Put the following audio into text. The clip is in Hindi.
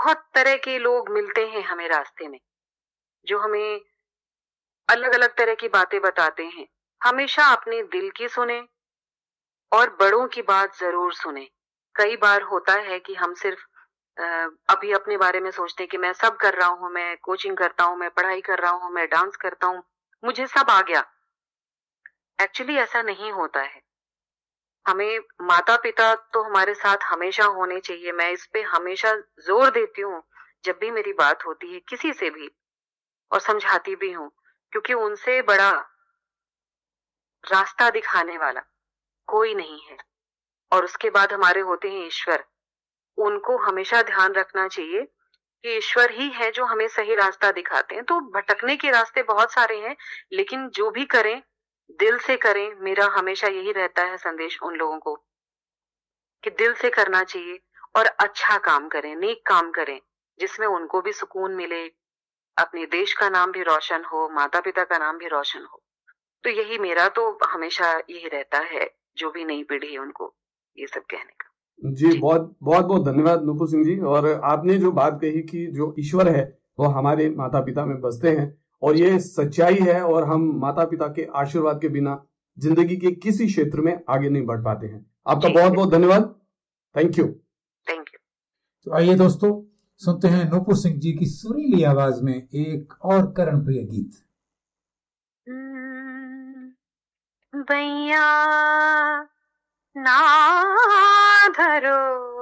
बहुत तरह के लोग मिलते हैं हमें रास्ते में, जो हमें अलग अलग तरह की बातें बताते हैं। हमेशा अपने दिल की सुने और बड़ों की बात जरूर सुने। कई बार होता है कि हम सिर्फ अभी अपने बारे में सोचते हैं कि मैं सब कर रहा हूँ, मैं कोचिंग करता हूँ, मैं पढ़ाई कर रहा हूँ, मैं डांस करता हूँ, मुझे सब आ गया। एक्चुअली ऐसा नहीं होता है। हमें माता पिता तो हमारे साथ हमेशा होने चाहिए। मैं इस पे हमेशा जोर देती हूँ जब भी मेरी बात होती है किसी से भी, और समझाती भी हूँ, क्योंकि उनसे बड़ा रास्ता दिखाने वाला कोई नहीं है। और उसके बाद हमारे होते हैं ईश्वर। उनको हमेशा ध्यान रखना चाहिए कि ईश्वर ही है जो हमें सही रास्ता दिखाते हैं। तो भटकने के रास्ते बहुत सारे हैं, लेकिन जो भी करें दिल से करें। मेरा हमेशा यही रहता है संदेश उन लोगों को कि दिल से करना चाहिए और अच्छा काम करें, नेक काम करें, जिसमें उनको भी सुकून मिले, अपने देश का नाम भी रोशन हो, माता पिता का नाम भी रोशन हो। तो यही मेरा तो हमेशा यही रहता है, जो भी नई पीढ़ी है उनको ये सब कहने का। जी, बहुत बहुत बहुत धन्यवाद नुपुर सिंह जी। और आपने जो बात कही कि जो ईश्वर है वो हमारे माता पिता में बसते हैं, और ये सच्चाई है, और हम माता पिता के आशीर्वाद के बिना जिंदगी के किसी क्षेत्र में आगे नहीं बढ़ पाते हैं। आपका बहुत बहुत धन्यवाद। Thank you. Thank you. तो आइए दोस्तों, सुनते हैं नुपुर सिंह जी की सुरीली आवाज में एक और करण प्रिय गीत। भैया ना धरो